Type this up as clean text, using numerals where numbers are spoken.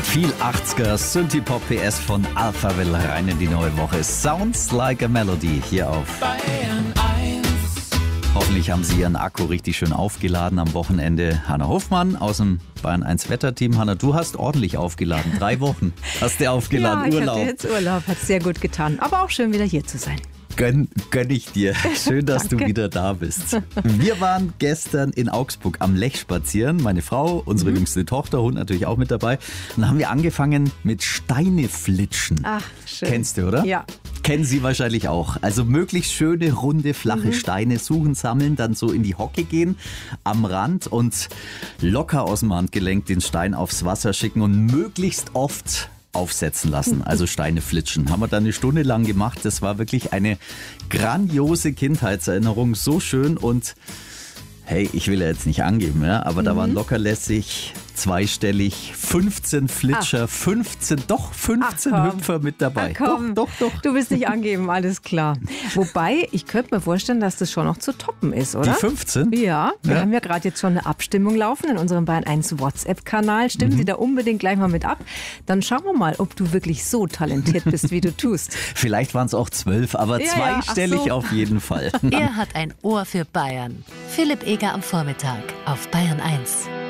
Mit viel 80er Synthie-Pop PS von Alpha will rein in die neue Woche. Sounds like a Melody hier auf Bayern 1. Hoffentlich haben Sie Ihren Akku richtig schön aufgeladen am Wochenende. Hanna Hofmann aus dem Bayern 1 Wetterteam. Hanna, du hast ordentlich aufgeladen. 3 Wochen hast du aufgeladen. Ja, Urlaub. Ich hatte jetzt Urlaub, hat sehr gut getan. Aber auch schön wieder hier zu sein. Gönn ich dir. Schön, dass du Danke. wieder da bist. Wir waren gestern in Augsburg am Lech spazieren. Meine Frau, unsere jüngste Tochter, Hund natürlich auch mit dabei. Und dann haben wir angefangen mit Steineflitschen. Ach, schön. Kennst du, oder? Ja. Kennen Sie wahrscheinlich auch. Also möglichst schöne, runde, flache Steine suchen, sammeln, dann so in die Hocke gehen am Rand und locker aus dem Handgelenk den Stein aufs Wasser schicken und möglichst oft aufsetzen lassen, also Steine flitschen. Haben wir dann eine Stunde lang gemacht. Das war wirklich eine grandiose Kindheitserinnerung, so schön und hey, ich will ja jetzt nicht angeben, ja, aber da waren lockerlässig, zweistellig, 15 Flitscher, 15 komm. Hüpfer mit dabei. Komm, Doch. Du willst nicht angeben, alles klar. Wobei, ich könnte mir vorstellen, dass das schon noch zu toppen ist, oder? Die 15? Ja, wir Ja. haben ja gerade jetzt schon eine Abstimmung laufen in unserem Bayern 1 WhatsApp-Kanal. Stimmen Sie da unbedingt gleich mal mit ab. Dann schauen wir mal, ob du wirklich so talentiert bist, wie du tust. Vielleicht waren es auch 12, aber Ja, zweistellig ach so. auf jeden Fall. Er hat ein Ohr für Bayern. Philipp Eger am Vormittag auf Bayern 1.